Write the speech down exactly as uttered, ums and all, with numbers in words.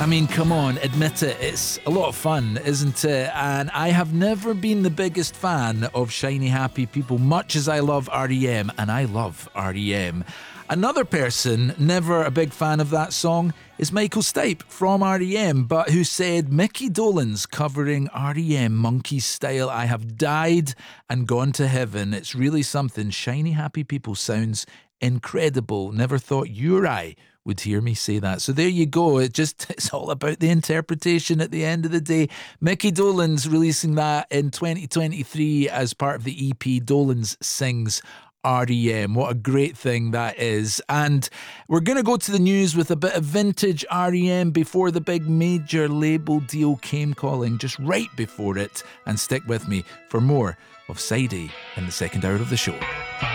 I mean, come on, admit it. It's a lot of fun, isn't it? And I have never been the biggest fan of Shiny Happy People, much as I love R E M, and I love R E M. Another person, never a big fan of that song, is Michael Stipe from R E M, but who said, Mickey Dolenz covering R E M Monkeys style. I have died and gone to heaven. It's really something. Shiny Happy People sounds incredible. Never thought you or I would hear me say that. So there you go. It just, it's all about the interpretation at the end of the day. Mickey Dolenz releasing that in twenty twenty-three as part of the E P Dolenz Sings R E M. What a great thing that is. And we're going to go to the news with a bit of vintage R E M before the big major label deal came calling, just right before it. And stick with me for more of Side A in the second hour of the show.